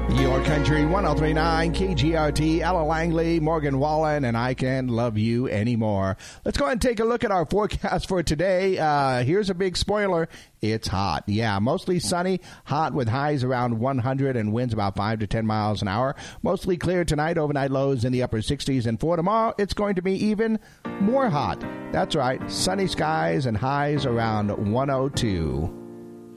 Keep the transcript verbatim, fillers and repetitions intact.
Your Country one oh three point nine, K G R T, Ella Langley, Morgan Wallen, and I Can't Love You Anymore. Let's go ahead and take a look at our forecast for today. Uh, here's a big spoiler. It's hot. Yeah, mostly sunny, hot with highs around one hundred and winds about five to ten miles an hour. Mostly clear tonight, overnight lows in the upper sixties. And for tomorrow, it's going to be even more hot. That's right, sunny skies and highs around one oh two.